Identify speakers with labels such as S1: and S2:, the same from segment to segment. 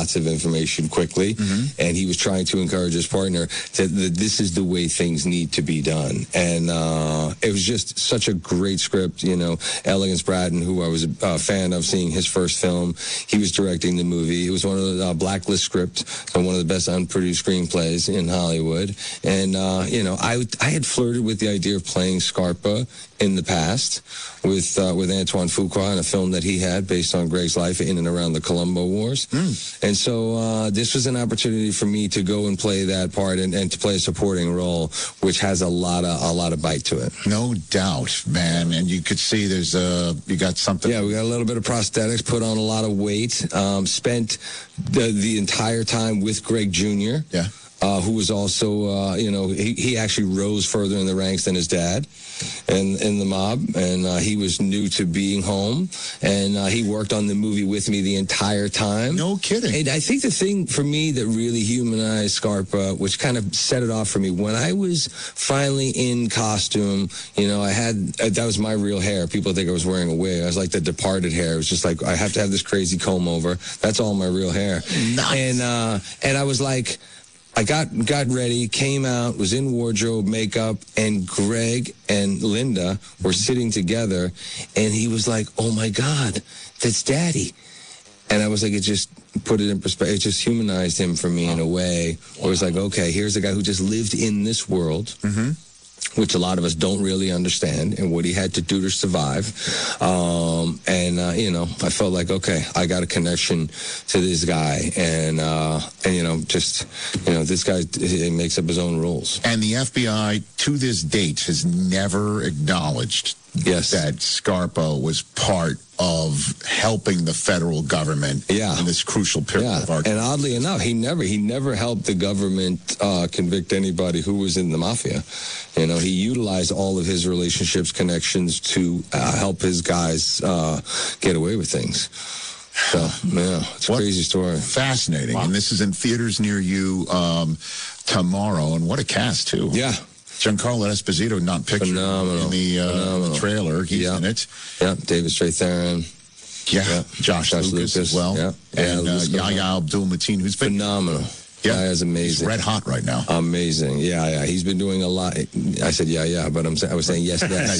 S1: lots of information quickly, and he was trying to encourage his partner that this is the way things need to be done. And it was just such a great script. Elegance Bratton, who I was a fan of seeing his first film, he was directing the movie. It was one of the Blacklist script, so one of the best unproduced screenplays in Hollywood. And I had flirted with the idea of playing Scarpa in the past with Antoine Fuqua in a film that he had based on Greg's life in and around the Colombo Wars. And so this was an opportunity for me to go and play that part and to play a supporting role, which has a lot of bite to it.
S2: No doubt, man. And you could see you got something.
S1: Yeah, we got a little bit of prosthetics, put on a lot of weight, spent the entire time with Greg Jr.
S2: Yeah.
S1: Who was also, he actually rose further in the ranks than his dad in the mob, and he was new to being home, and he worked on the movie with me the entire time.
S2: No kidding.
S1: And I think the thing for me that really humanized Scarpa, which kind of set it off for me, when I was finally in costume, that was my real hair. People think I was wearing a wig. I was like the Departed hair. It was just like, I have to have this crazy comb over. That's all my real hair.
S2: Nice.
S1: And I was like, I got ready, came out, was in wardrobe, makeup, and Greg and Linda were sitting together, and he was like, "Oh my God, that's Daddy." And I was like, it just put it in perspective. It just humanized him for me in a way where it was like, okay, here's a guy who just lived in this world. Which a lot of us don't really understand, and what he had to do to survive. I felt like, okay, I got a connection to this guy, this guy, he makes up his own rules.
S2: And the FBI, to this date, has never acknowledged that Scarpa was part of helping the federal government in this crucial period of our time.
S1: And oddly enough, he never helped the government convict anybody who was in the mafia. He utilized all of his relationships, connections to help his guys get away with things. So, it's a crazy story.
S2: Fascinating. Wow. And this is in theaters near you tomorrow. And what a cast, too.
S1: Yeah.
S2: Giancarlo Esposito, not pictured in the trailer. He's in it.
S1: Yeah, David Strathairn.
S2: Yeah, Josh Lucas as well.
S1: Yeah.
S2: And Yahya Abdul-Mateen, who's been
S1: phenomenal. Yeah, that's amazing.
S2: He's red hot right now.
S1: Amazing. Yeah. He's been doing a lot. I said but I was saying yes.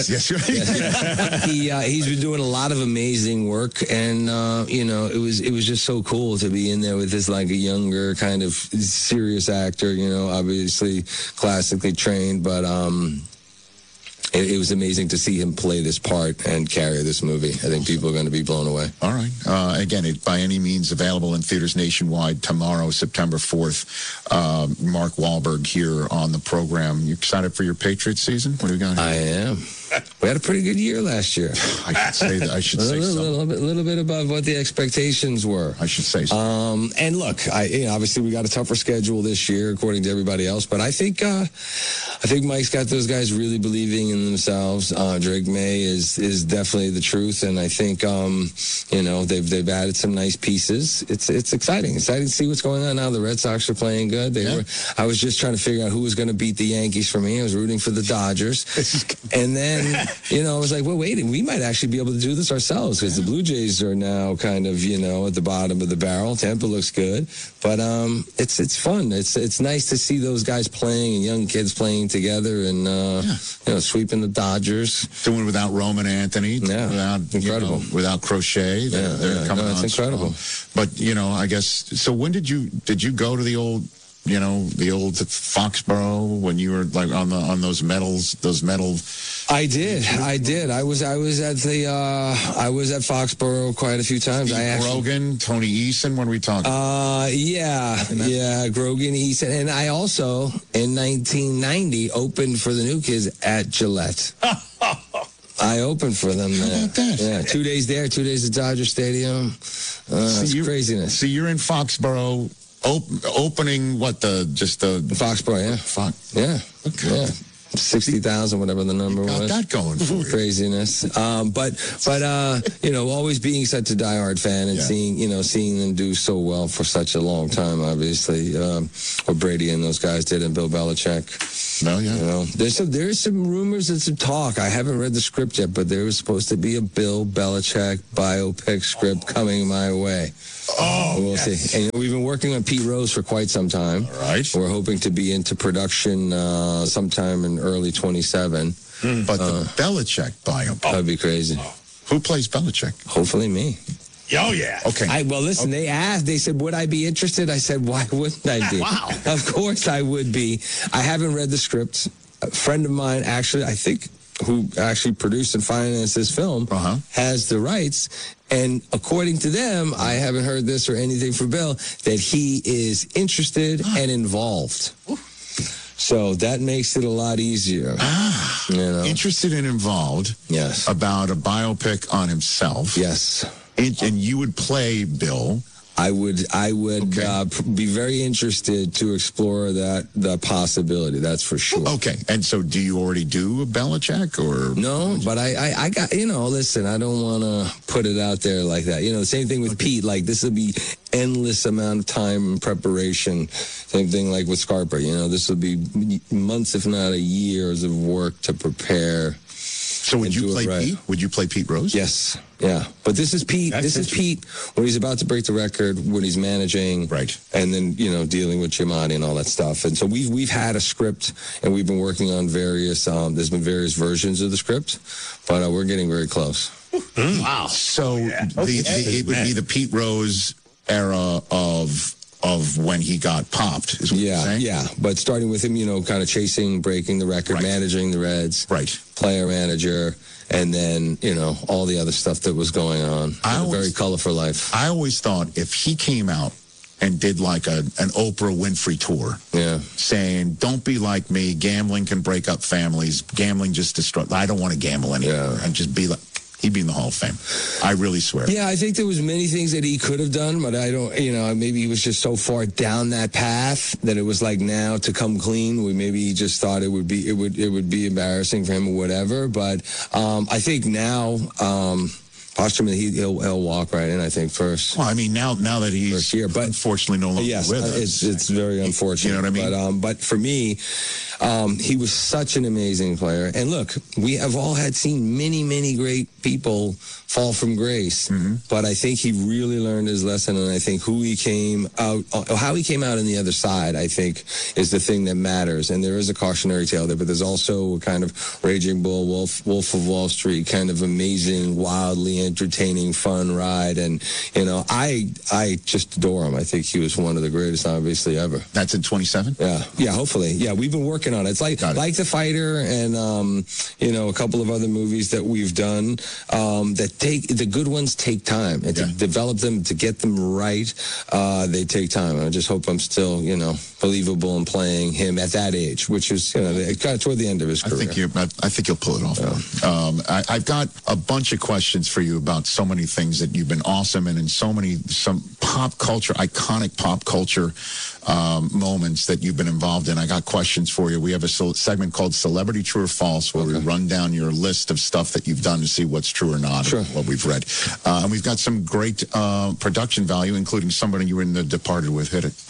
S1: He's been doing a lot of amazing work, and it was just so cool to be in there with this like a younger kind of serious actor. Obviously classically trained, but it was amazing to see him play this part and carry this movie. I think people are going to be blown away.
S2: All right. Again, by any means available in theaters nationwide tomorrow, September 4th. Mark Wahlberg here on the program. You excited for your Patriots season? What do we got here?
S1: I am. We had a pretty good year last year.
S2: I should say so.
S1: A little bit above what the expectations were.
S2: I should say so.
S1: And look, obviously we got a tougher schedule this year, according to everybody else. But I think Mike's got those guys really believing in themselves. Drake May is definitely the truth, and I think they've added some nice pieces. It's exciting. Exciting to see what's going on now. The Red Sox are playing good. I was just trying to figure out who was going to beat the Yankees for me. I was rooting for the Dodgers, and then. I was like, well, wait, we might actually be able to do this ourselves because the Blue Jays are now kind of, at the bottom of the barrel. Tampa looks good, but it's fun. It's nice to see those guys playing and young kids playing together and sweeping the Dodgers.
S2: Doing without Roman Anthony,
S1: incredible.
S2: Without Crochet, they're coming on.
S1: It's incredible.
S2: But I guess so. When did you go to the old Foxborough when you were like on those medals?
S1: I did. I was at Foxborough quite a few times.
S2: Grogan, Tony Eason. When we talking?
S1: Grogan, Eason, and I also in 1990 opened for the New Kids at Gillette. I opened for them.
S2: How about that?
S1: Yeah, 2 days there, 2 days at Dodger Stadium. It's craziness.
S2: So you're in Foxborough. Opening the
S1: Foxborough, yeah.
S2: Okay.
S1: Yeah. 60,000, whatever the number was.
S2: Got that going for you.
S1: Craziness. But always being such a diehard fan and seeing them do so well for such a long time, obviously, what Brady and those guys did, and Bill Belichick.
S2: No, yeah.
S1: You know, there's some rumors and some talk. I haven't read the script yet, but there was supposed to be a Bill Belichick biopic script coming my way.
S2: Oh,
S1: we'll see. And we've been working on Pete Rose for quite some time.
S2: All right.
S1: We're hoping to be into production sometime in early 27.
S2: But the Belichick biopic.
S1: That'd be crazy.
S2: Who plays Belichick?
S1: Hopefully me.
S3: Oh, yeah.
S2: Okay.
S1: Well, listen, they asked, they said, would I be interested? I said, why wouldn't I be?
S3: Wow.
S1: Of course I would be. I haven't read the script. A friend of mine, actually, I think, who actually produced and financed this film, has the rights. And according to them, I haven't heard this or anything from Bill, that he is interested and involved. So that makes it a lot easier.
S2: You know? Interested and involved.
S1: Yes.
S2: About a biopic on himself.
S1: Yes.
S2: And you would play Bill.
S1: I would be very interested to explore the possibility. That's for sure.
S2: Okay. And so do you already do a Belichick or?
S1: No, but I got, listen, I don't want to put it out there like that. The same thing with Pete, like this will be endless amount of time and preparation. Same thing like with Scarpa, this will be months, if not years of work to prepare.
S2: So would you play Pete? Would you play Pete Rose?
S1: Yes. Yeah. But this is Pete. This is Pete when he's about to break the record, when he's managing.
S2: Right.
S1: And then, dealing with Giamatti and all that stuff. And so we've had a script and we've been working on various, there's been various versions of the script, but we're getting very close.
S3: Wow.
S2: So it would be the Pete Rose era of when he got popped, is what you're saying?
S1: Yeah, but starting with him, kind of chasing, breaking the record, managing the Reds, player manager, and then, all the other stuff that was going on. A very colorful life.
S2: I always thought if he came out and did like an Oprah Winfrey tour, saying, don't be like me, gambling can break up families, gambling just destroys, I don't want to gamble anymore, and just be like, he'd be in the Hall of Fame. I really swear.
S1: Yeah, I think there was many things that he could have done, but I don't, maybe he was just so far down that path that it was like now to come clean. Maybe he just thought it would be embarrassing for him or whatever. But I think now, posthumously, he'll walk right in, I think, first.
S2: Well, I mean, now that he's but unfortunately no longer with us.
S1: It's very unfortunate.
S2: You know what I mean?
S1: But for me, he was such an amazing player. And look, we have all seen many, many great people fall from grace. But I think he really learned his lesson, and I think how he came out on the other side, I think, is the thing that matters. And there is a cautionary tale there, but there's also a kind of Raging Bull, Wolf of Wall Street, kind of amazing, wildly entertaining, fun ride. And, I just adore him. I think he was one of the greatest, obviously, ever.
S2: That's in 27?
S1: Yeah, hopefully. Yeah, we've been working on it. It's like The Fighter and, a couple of other movies that we've done that the good ones take time. And to develop them, to get them right, they take time. And I just hope I'm still, believable in playing him at that age, which is, kind of toward the end of his career.
S2: I think you'll pull it off. Yeah. I've got a bunch of questions for you about so many things that you've been awesome in some pop culture, iconic pop culture moments that you've been involved in. I got questions for you. We have a segment called Celebrity True or False, where we run down your list of stuff that you've done to see what's true or not, what we've read. And we've got some great production value, including somebody you were in The Departed with. Hit it.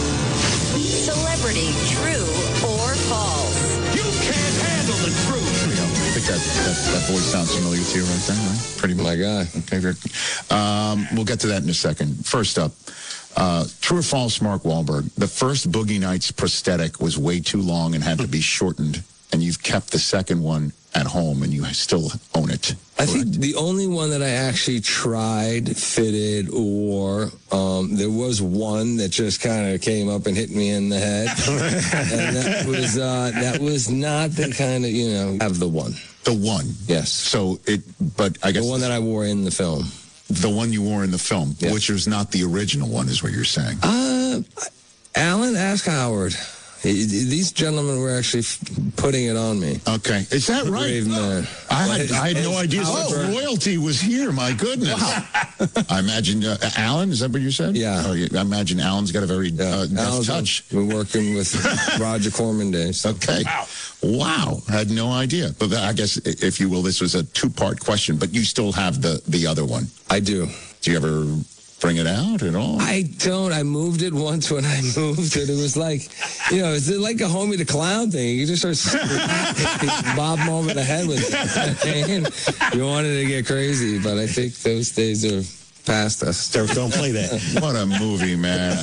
S4: Celebrity True or False?
S3: You can't handle the truth.
S2: I think that voice sounds familiar to you right there, right? Pretty much.
S1: My guy.
S2: Okay, very. We'll get to that in a second. First up, true or false, Mark Wahlberg? The first Boogie Nights prosthetic was way too long and had to be shortened, and you've kept the second one at home, and you still own it.
S1: I think the only one that I actually tried, fitted, or there was one that just kind of came up and hit me in the head, and that was not the kind of have the one.
S2: The one,
S1: yes.
S2: So but I guess
S1: the one that I wore in the film.
S2: The one you wore in the film, which was not the original one, is what you're saying.
S1: Alan, ask Howard. These gentlemen were actually putting it on me.
S2: Okay. Is that right?
S1: Brave man.
S2: I had no idea such royalty was here. My goodness. Wow. I imagine, Alan, is that what you said?
S1: Yeah.
S2: I imagine Alan's got a very deft touch.
S1: We're working with Roger Corman days.
S2: Okay. Wow. I had no idea. But I guess, if you will, this was a two-part question, but you still have the other one.
S1: I do.
S2: Do you ever bring it out at all?
S1: I don't. I moved it once when I moved it. It was like, it's like a Homie the Clown thing. You just start Bob him over the head with it. You wanted to get crazy, but I think those days are past us.
S3: Don't play that.
S2: What a movie, man.